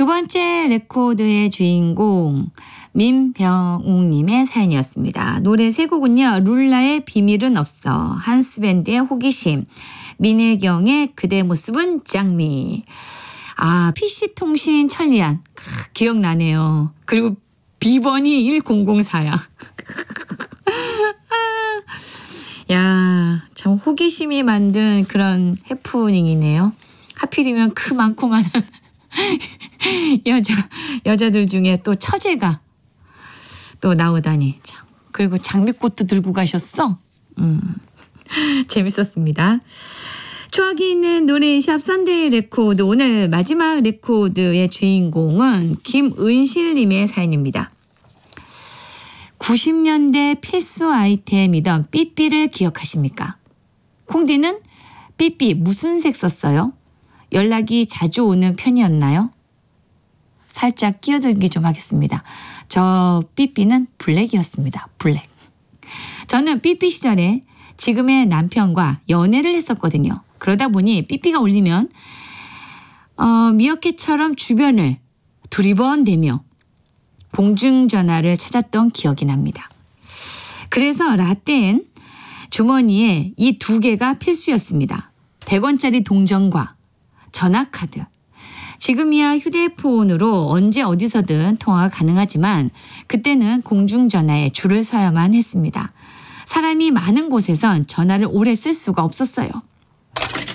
두 번째 레코드의 주인공 민병욱님의 사연이었습니다. 노래 세 곡은요. 룰라의 비밀은 없어, 한스밴드의 호기심, 민혜경의 그대 모습은 짱미. PC통신 천리안 기억나네요. 그리고 비번이 1004야. 야, 참 호기심이 만든 그런 해프닝이네요. 하필이면 그 많고 많은 여자들 중에 또 처제가 또 나오다니 참. 그리고 장미꽃도 들고 가셨어. 재밌었습니다. 추억이 있는 노래샵 선데이 레코드, 오늘 마지막 레코드의 주인공은 김은실님의 사연입니다. 90년대 필수 아이템이던 삐삐를 기억하십니까? 콩디는 삐삐 무슨 색 썼어요? 연락이 자주 오는 편이었나요? 살짝 끼어들기 좀 하겠습니다. 저 삐삐는 블랙이었습니다. 블랙. 저는 삐삐 시절에 지금의 남편과 연애를 했었거든요. 그러다 보니 삐삐가 울리면 미어캣처럼 주변을 두리번대며 공중전화를 찾았던 기억이 납니다. 그래서 라떼엔 주머니에 이 두 개가 필수였습니다. 100원짜리 동전과 전화카드. 지금이야 휴대폰으로 언제 어디서든 통화가 가능하지만 그때는 공중전화에 줄을 서야만 했습니다. 사람이 많은 곳에선 전화를 오래 쓸 수가 없었어요.